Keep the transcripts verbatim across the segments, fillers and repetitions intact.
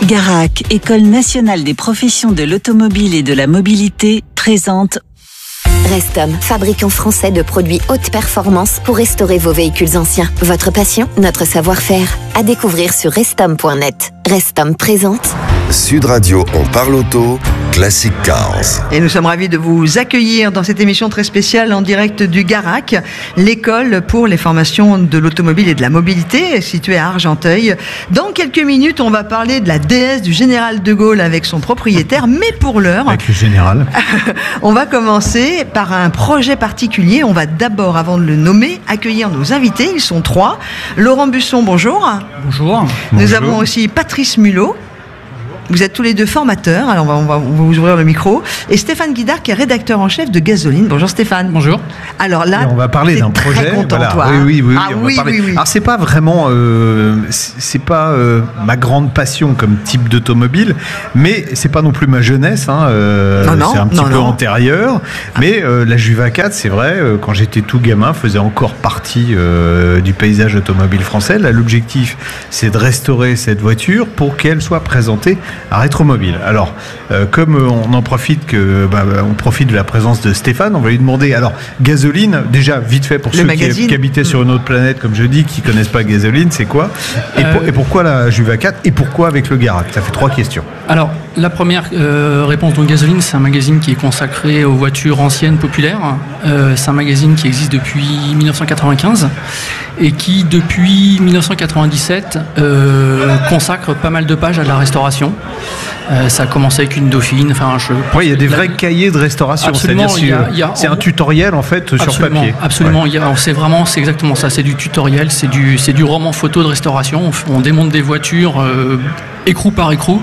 Garac, École nationale des professions de l'automobile et de la mobilité, présente Restom, fabricant français de produits haute performance pour restaurer vos véhicules anciens. Votre passion, notre savoir-faire. À découvrir sur restom point net. Restom présente Sud Radio, on parle auto, Classic Cars. Et nous sommes ravis de vous accueillir dans cette émission très spéciale en direct du Garac, l'école pour les formations de l'automobile et de la mobilité, située à Argenteuil. Dans quelques minutes, on va parler de la D S du général de Gaulle avec son propriétaire, mais pour l'heure... Avec le général. On va commencer par un projet particulier. On va d'abord, avant de le nommer, accueillir nos invités. Ils sont trois. Laurent Busson, bonjour. Bonjour. Nous Bonjour. avons aussi Patrice Mulot. Vous êtes tous les deux formateurs, alors on va, on va, on va vous ouvrir le micro. Et Stéphane Guidard, qui est rédacteur en chef de Gasoline. Bonjour Stéphane. Bonjour. Alors là, Et on va parler d'un très projet. content, Voilà. toi, oui, hein. oui, oui, Ah, on va oui, parler. oui, oui. Alors c'est pas vraiment, euh, c'est pas euh, ma grande passion comme type d'automobile, mais c'est pas non plus ma jeunesse. Hein, euh, Non, non, c'est un petit non, peu non. antérieur. Mais euh, la Juva quatre, c'est vrai, euh, quand j'étais tout gamin, faisait encore partie euh, du paysage automobile français. Là, l'objectif, c'est de restaurer cette voiture pour qu'elle soit présentée à Rétromobile. Alors, euh, comme on en profite que, bah, on profite de la présence de Stéphane, on va lui demander. Alors, Gasoline, déjà vite fait pour Le ceux magazine. qui, qui habitaient sur une autre planète, comme je dis, qui connaissent pas Gasoline, c'est quoi et, pour- Euh, et pourquoi la Juva quatre et pourquoi avec le Garac? Ça fait trois questions. Alors, la première euh, réponse, donc Gasoline, c'est un magazine qui est consacré aux voitures anciennes populaires. Euh, c'est un magazine qui existe depuis dix-neuf cent quatre-vingt-quinze et qui, depuis dix-neuf cent quatre-vingt-dix-sept, euh, consacre pas mal de pages à la restauration. Euh, ça a commencé avec une Dauphine. Enfin, je Oui, il y a des la- vrais cahiers de restauration. Absolument, C'est-à-dire, il y a- c'est, il y a- c'est un tutoriel en fait sur Absolument, papier. absolument. Ouais. Il y a- c'est vraiment, c'est exactement ça. C'est du tutoriel, c'est du, c'est du roman photo de restauration. On, f- on démonte des voitures euh, écrou par écrou.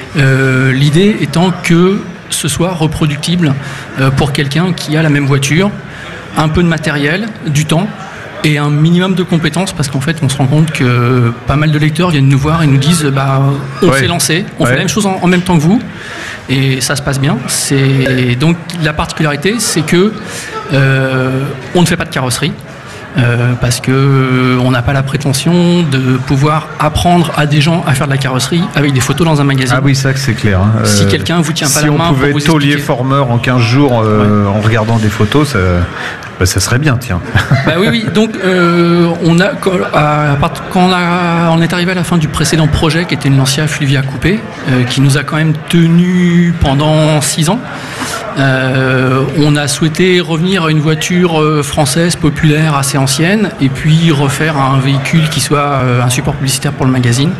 Euh, l'idée étant que ce soit reproductible euh, pour quelqu'un qui a la même voiture, un peu de matériel, du temps et un minimum de compétences, parce qu'en fait on se rend compte que pas mal de lecteurs viennent nous voir et nous disent bah, on Ouais. s'est lancé, on Ouais. fait la même chose en, en même temps que vous et ça se passe bien. C'est donc la particularité, c'est que euh, on ne fait pas de carrosserie. Euh, parce que euh, on n'a pas la prétention de pouvoir apprendre à des gens à faire de la carrosserie avec des photos dans un magazine. Ah oui, ça que c'est clair. hein. Si Euh, quelqu'un vous tient pas si la on main pour pouvait vous être taulier expliquer. formeur en quinze jours euh, en regardant des photos, ça, bah, ça serait bien, tiens. Bah oui, oui. Donc, euh, on a, quand, à part- quand on, a, on est arrivé à la fin du précédent projet, qui était une Lancia Fulvia Coupé, euh, qui nous a quand même tenu pendant six ans, euh, on a souhaité revenir à une voiture euh, française populaire assez ancienne, et puis refaire un véhicule qui soit euh, un support publicitaire pour le magazine.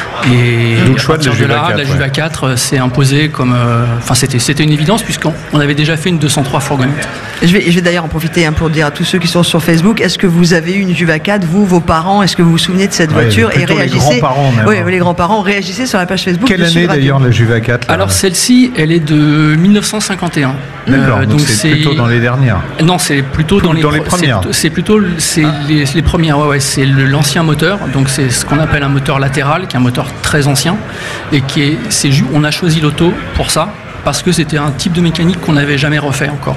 Et D'où le à choix de la partir Juva là, quatre, la Juva ouais. quatre euh, s'est imposée comme, euh, enfin, c'était, c'était une évidence puisqu'on on avait déjà fait une deux cent trois fourgonnette. je vais, je vais d'ailleurs en profiter hein, pour dire à tous ceux qui sont sur Facebook, est-ce que vous avez eu une Juva quatre, vous, vos parents, est-ce que vous vous souvenez de cette Ouais, voiture et plutôt les réagissez. grands-parents, même. Oui, les grands-parents, réagissez sur la page Facebook. Quelle de année Sud Radio. d'ailleurs la Juva quatre là Alors celle-ci, elle est de dix-neuf cent cinquante et un. D'accord, Euh, donc, c'est, plutôt dans les dernières. Non, c'est plutôt dans les, dans les pro- premières. C'est, c'est plutôt c'est les, les premières. Ouais, ouais, c'est le- l'ancien moteur. Donc c'est ce qu'on appelle un moteur latéral, qui est un moteur très ancien et qui est. C'est ju- on a choisi l'auto pour ça parce que c'était un type de mécanique qu'on n'avait jamais refait encore.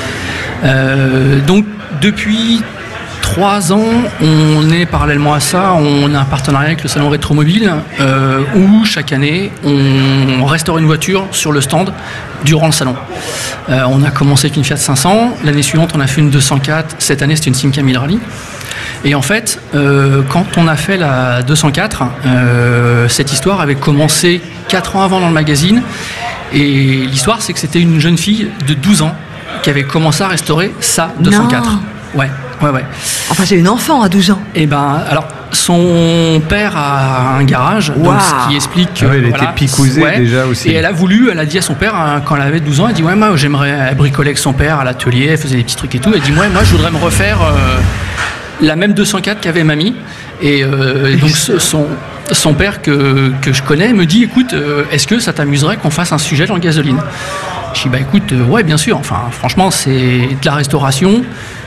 Euh, donc depuis trois ans, on est parallèlement à ça, on a un partenariat avec le salon Rétromobile euh, où chaque année on restaure une voiture sur le stand durant le salon. Euh, on a commencé avec une Fiat cinq cents, l'année suivante on a fait une deux cent quatre, cette année c'était une Simca mille Rally. Et en fait, euh, quand on a fait la deux cent quatre, euh, cette histoire avait commencé quatre ans avant dans le magazine. Et l'histoire, c'est que c'était une jeune fille de douze ans qui avait commencé à restaurer sa deux cent quatre. Ouais, ouais, ouais. Enfin, c'est une enfant à douze ans. Et ben, alors, son père a un garage, Waouh. donc ce qui explique que, Ah ouais, elle voilà, était picousée ouais. déjà aussi. Et elle a voulu, elle a dit à son père, hein, quand elle avait douze ans, elle dit ouais, moi j'aimerais, elle bricolait avec son père à l'atelier, elle faisait des petits trucs et tout. Elle dit ouais, moi je voudrais me refaire euh, la même deux cent quatre qu'avait mamie. Et euh, donc ce- son, son père que, que je connais me dit écoute, euh, est-ce que ça t'amuserait qu'on fasse un sujet dans le Gasoline? Je dis bah écoute, euh, ouais bien sûr. Enfin franchement c'est de la restauration.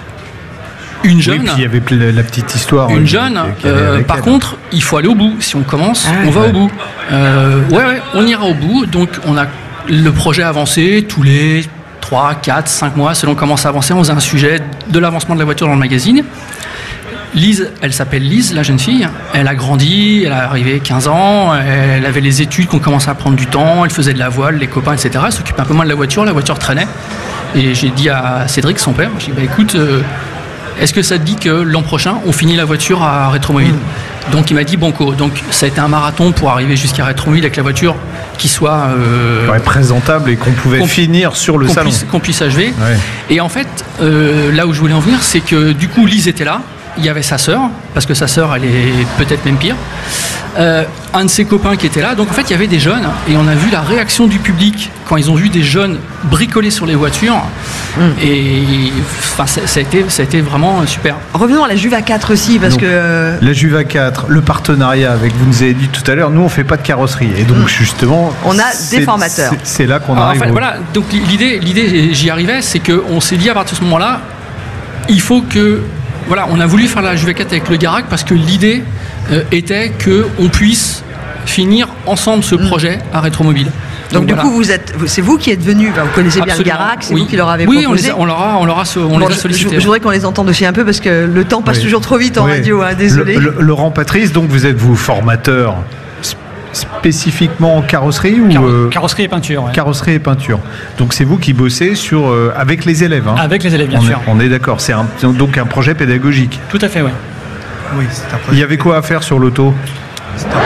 Une jeune. Oui, puis il y avait la, la petite histoire. Une euh, jeune, qui avait euh, avec par elle. contre, il faut aller au bout. Si on commence, Ah, on va ouais. au bout. Euh, ouais, ouais, on ira au bout. Donc, on a le projet avancé tous les trois, quatre, cinq mois, selon comment ça avançait. On faisait un sujet de l'avancement de la voiture dans le magazine. Lise, elle s'appelle Lise, la jeune fille. Elle a grandi, elle est arrivée quinze ans, elle avait les études qui ont commencé à prendre du temps, elle faisait de la voile, les copains, et cetera. Elle s'occupait un peu moins de la voiture, la voiture traînait. Et j'ai dit à Cédric, son père, j'ai dit, bah, écoute, euh, est-ce que ça te dit que l'an prochain, on finit la voiture à Rétromobile ? mmh. Donc il m'a dit banco. Donc ça a été un marathon pour arriver jusqu'à Rétromobile avec la voiture qui soit euh, ouais, présentable et qu'on pouvait qu'on, finir sur le qu'on salon. Puisse, qu'on puisse achever. Ouais. Et en fait, euh, là où je voulais en venir, c'est que du coup, Lise était là. Il y avait sa sœur, parce que sa sœur, elle est peut-être même pire. Euh, un de ses copains qui était là. Donc en fait, il y avait des jeunes. Et on a vu la réaction du public quand ils ont vu des jeunes bricoler sur les voitures. Mmh. Et enfin, ça, ça, a été, ça a été vraiment super. Revenons à la Juva quatre aussi, parce donc, que... La Juva quatre, le partenariat avec, vous nous avez dit tout à l'heure, nous, on ne fait pas de carrosserie. Et donc, mmh. justement... On a des formateurs. C'est, c'est là qu'on Alors, arrive. En fait, au... Voilà. Donc l'idée, l'idée, j'y arrivais, c'est qu'on s'est dit à partir de ce moment-là, il faut que... Voilà, on a voulu faire la Juva quatre avec le Garac parce que l'idée euh, était qu'on puisse finir ensemble ce projet à Rétromobile. Donc, Donc du voilà. coup, vous êtes, c'est vous qui êtes venu, ben, vous connaissez Absolument. bien le Garac, c'est oui. vous qui leur avez oui, proposé. Oui, on, on leur a, on leur a, on bon, les a sollicités. Je, je voudrais qu'on les entende aussi un peu parce que le temps passe oui. toujours trop vite en oui. radio, hein, désolé. Le, le, Laurent Patrice, donc vous êtes vous formateur spécifiquement en carrosserie ou Car- euh, carrosserie et peinture. Ouais. Carrosserie et peinture. Donc c'est vous qui bossez sur euh, avec les élèves. Hein. Avec les élèves, bien on sûr. Est, on est d'accord. C'est un, donc un projet pédagogique. Tout à fait, oui. Oui, c'est un projet. Il y avait quoi à faire sur l'auto ? Alors,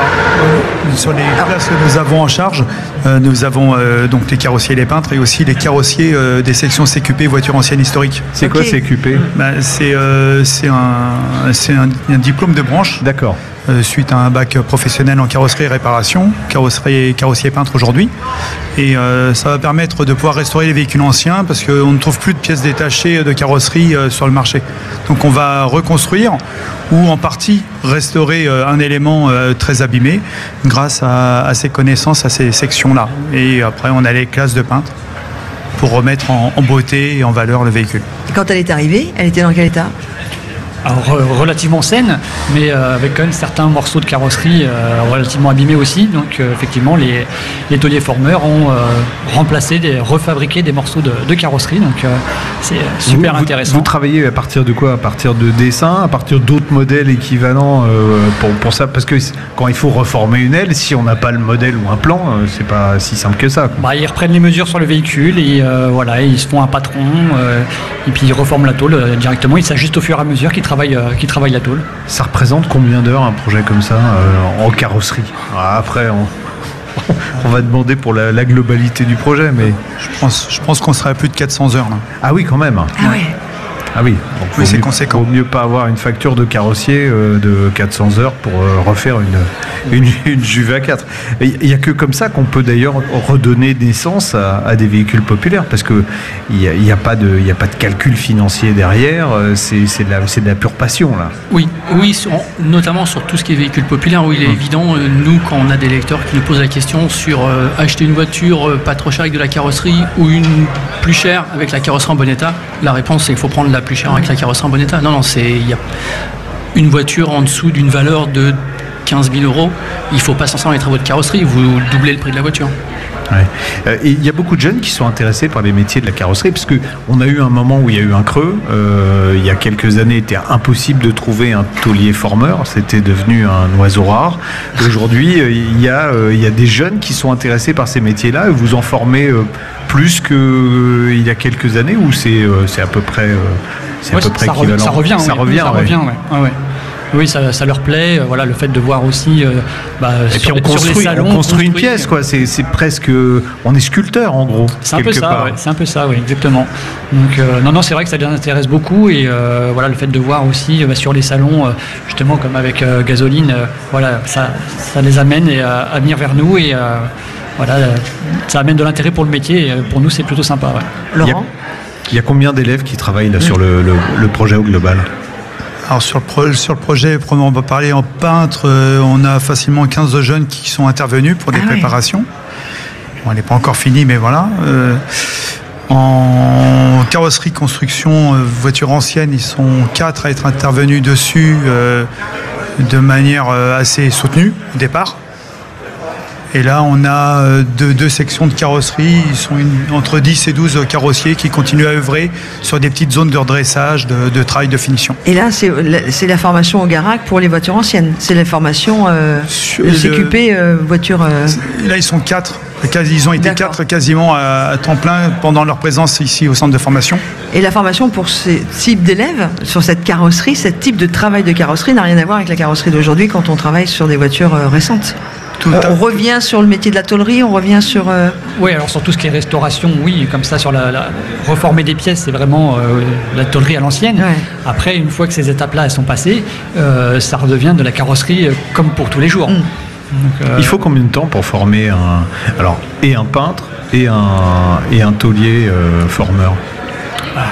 euh, sur les classes que nous avons en charge, euh, nous avons euh, donc les carrossiers et les peintres et aussi les carrossiers euh, des sections C Q P voitures anciennes historiques. C'est okay. quoi C Q P ? bah, C'est, euh, c'est, un, c'est un, un diplôme de branche. D'accord. Euh, suite à un bac professionnel en carrosserie et réparation, carrosserie et carrossier peintre aujourd'hui. Et euh, ça va permettre de pouvoir restaurer les véhicules anciens parce qu'on ne trouve plus de pièces détachées de carrosserie euh, sur le marché. Donc on va reconstruire ou en partie restaurer euh, un élément euh, très abîmé grâce à, à ces connaissances, à ces sections-là. Et après on a les classes de peintre pour remettre en, en beauté et en valeur le véhicule. Et quand elle est arrivée, elle était dans quel état ? Alors, relativement saine, mais euh, avec quand même certains morceaux de carrosserie euh, relativement abîmés aussi. Donc euh, effectivement, les, les tauliers formeurs ont euh, remplacé, des, refabriqué des morceaux de, de carrosserie. Donc euh, c'est super vous, intéressant. Vous, vous travaillez à partir de quoi ? À partir de dessins, à partir d'autres modèles équivalents euh, pour, pour ça ? Parce que quand il faut reformer une aile, si on n'a pas le modèle ou un plan, euh, c'est pas si simple que ça. Bah, ils reprennent les mesures sur le véhicule et euh, voilà, ils se font un patron euh, et puis ils reforment la tôle euh, directement. Ils s'ajustent au fur et à mesure qu'ils Travaille, euh, qui travaille la tôle. Ça représente combien d'heures un projet comme ça euh, en carrosserie ? Après, on, on va demander pour la, la globalité du projet, mais je pense, je pense qu'on serait à plus de quatre cents heures. Là. Ah oui, quand même. Ah ouais. Ah oui, donc oui, c'est mieux, conséquent. Il vaut mieux pas avoir une facture de carrossier euh, de quatre cents heures pour euh, refaire une, une, une Juva quatre. Il n'y a que comme ça qu'on peut d'ailleurs redonner naissance à, à des véhicules populaires, parce qu'il n'y a, y a, pas de, y a pas de calcul financier derrière, c'est, c'est, de, la, c'est de la pure passion. Là. Oui, oui sur, notamment sur tout ce qui est véhicule populaire, où il est mmh. évident, euh, nous, quand on a des lecteurs qui nous posent la question sur euh, acheter une voiture euh, pas trop chère avec de la carrosserie ou une plus chère avec la carrosserie en bon état, la réponse c'est qu'il faut prendre la plus cher avec la carrosserie en bon état. Non, non, c'est il y a une voiture en dessous d'une valeur de quinze mille euros. Il ne faut pas s'en sortir les travaux de carrosserie. Vous doublez le prix de la voiture. Ouais. Euh, il y a beaucoup de jeunes qui sont intéressés par les métiers de la carrosserie, parce qu'on a eu un moment où il y a eu un creux. Euh, il y a quelques années, il était impossible de trouver un taulier formeur. C'était devenu un oiseau rare. Aujourd'hui, il y a, euh, il y a des jeunes qui sont intéressés par ces métiers-là. Et vous en formez euh, plus qu'il euh, y a quelques années, ou c'est, euh, c'est à peu près, euh, c'est ouais, à peu près ça équivalent. Ça revient, ça oui. revient, ça ouais. revient, ouais. Ah, ouais. Oui, ça, ça leur plaît. Euh, voilà, le fait de voir aussi. Euh, bah, et sur, puis on construit, sur les salons, on construit une construit, pièce, quoi. C'est, c'est presque, on est sculpteur en gros. C'est un peu ça. Ouais, c'est un peu ça, oui, exactement. Donc euh, non, non, c'est vrai que ça les intéresse beaucoup et euh, voilà, le fait de voir aussi euh, sur les salons, euh, justement comme avec euh, Gasoline, euh, voilà, ça, ça les amène et, euh, à venir vers nous et euh, voilà, ça amène de l'intérêt pour le métier. Et, euh, pour nous, c'est plutôt sympa. Ouais. Laurent, il y, y a combien d'élèves qui travaillent là mmh. sur le, le, le projet au global? Alors sur le, pro, sur le projet, on va parler en peintre, euh, on a facilement quinze jeunes qui sont intervenus pour des ah préparations. Ouais. Bon, elle n'est pas encore finie, mais voilà. Euh, en carrosserie, construction, euh, voiture ancienne, ils sont quatre à être intervenus dessus euh, de manière euh, assez soutenue au départ. Et là, on a deux, deux sections de carrosserie. Ils sont une, entre dix et douze carrossiers qui continuent à œuvrer sur des petites zones de redressage, de, de travail de finition. Et là, c'est la, c'est la formation au Garac pour les voitures anciennes. C'est la formation euh, le C Q P euh, voiture. Euh... Là, ils sont quatre. Ils ont été D'accord. quatre quasiment à, à temps plein pendant leur présence ici au centre de formation. Et la formation pour ce type d'élèves sur cette carrosserie, ce type de travail de carrosserie n'a rien à voir avec la carrosserie d'aujourd'hui quand on travaille sur des voitures euh, récentes. Tout on, on revient sur le métier de la tôlerie, on revient sur... Euh... Oui, alors sur tout ce qui est restauration, oui, comme ça, sur la, la reformer des pièces, c'est vraiment euh, la tôlerie à l'ancienne. Ouais. Après, une fois que ces étapes-là elles sont passées, euh, ça redevient de la carrosserie euh, comme pour tous les jours. Mm. Donc, euh... Il faut combien de temps pour former un, alors, et un peintre et un, et un taulier euh, formeur? ah.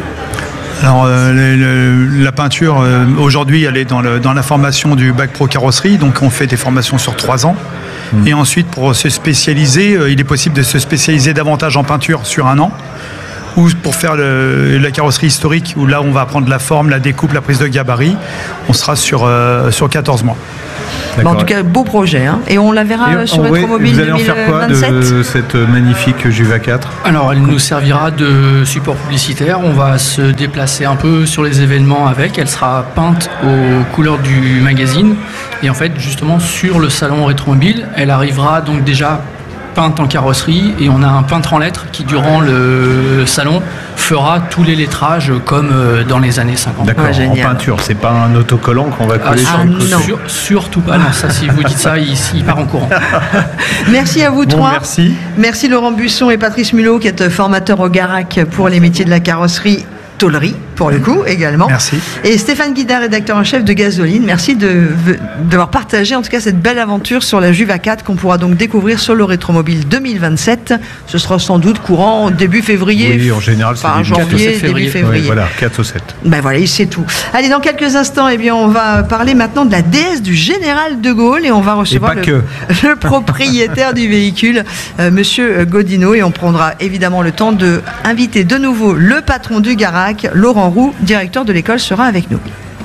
Alors, euh, le, le, la peinture, euh, aujourd'hui, elle est dans, le, dans la formation du bac pro carrosserie, donc on fait des formations sur trois ans. Mmh. Et ensuite, pour se spécialiser, euh, il est possible de se spécialiser davantage en peinture sur un an, ou pour faire le, la carrosserie historique, où là, on va apprendre la forme, la découpe, la prise de gabarit, on sera sur, euh, sur quatorze mois. Bon, en tout cas, beau projet, hein. Et on la verra et sur Rétromobile deux mille vingt-sept. Vous allez en faire quoi de cette magnifique Juva quatre? Alors, elle nous servira de support publicitaire. On va se déplacer un peu sur les événements avec. Elle sera peinte aux couleurs du magazine. Et en fait, justement, sur le salon Rétromobile, elle arrivera donc déjà peinte en carrosserie, et on a un peintre en lettres qui, durant le salon, fera tous les lettrages comme dans les années cinquante. D'accord, ouais, en peinture, c'est pas un autocollant qu'on va coller ah, sur le côté. Sur, surtout pas, non, ça, si vous dites ça, il, il part en courant. Merci à vous bon, trois. Merci. Merci Laurent Busson et Patrice Mulot, qui êtes formateurs au Garac pour les métiers de la carrosserie. Tôlerie, pour le coup, également. Merci. Et Stéphane Guidard, rédacteur en chef de Gasoline. Merci de, d'avoir partagé, en tout cas, cette belle aventure sur la Juva quatre qu'on pourra donc découvrir sur le Rétromobile deux mille vingt-sept. Ce sera sans doute courant début février. Oui, en général, c'est enfin, janvier, début février. Oui, voilà, quatre ou sept. Ben voilà, c'est tout. Allez, dans quelques instants, eh bien, on va parler maintenant de la déesse du général de Gaulle, et on va recevoir le, le propriétaire du véhicule, euh, Monsieur Godino, et on prendra évidemment le temps de inviter de nouveau le patron du Garac, Laurent Roux, directeur de l'école, sera avec nous.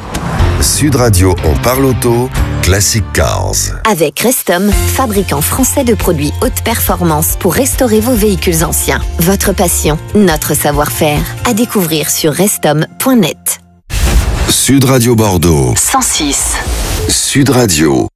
Sud Radio, on parle auto, Classic Cars. Avec Restom, fabricant français de produits haute performance pour restaurer vos véhicules anciens. Votre passion, notre savoir-faire. À découvrir sur restom point net. Sud Radio Bordeaux. cent six. Sud Radio.